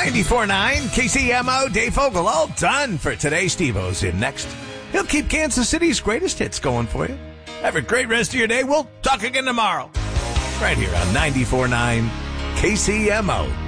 94.9 KCMO, Dave Fogel, all done for today. Steve-O's in next. He'll keep Kansas City's greatest hits going for you. Have a great rest of your day. We'll talk again tomorrow. Right here on 94.9 KCMO.